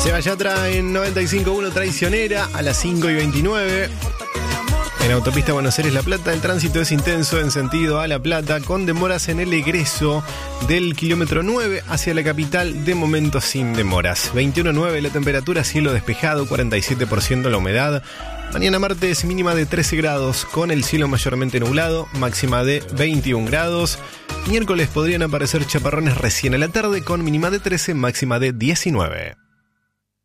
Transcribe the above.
Seba Yatra en 95.1 Traicionera a las 5:29. En autopista Buenos Aires-La Plata, el tránsito es intenso en sentido a La Plata, con demoras en el egreso del kilómetro 9 hacia la capital, de momento sin demoras. 21:09 la temperatura, cielo despejado, 47% la humedad. Mañana martes, mínima de 13 grados, con el cielo mayormente nublado, máxima de 21 grados. Miércoles podrían aparecer chaparrones recién a la tarde, con mínima de 13, máxima de 19.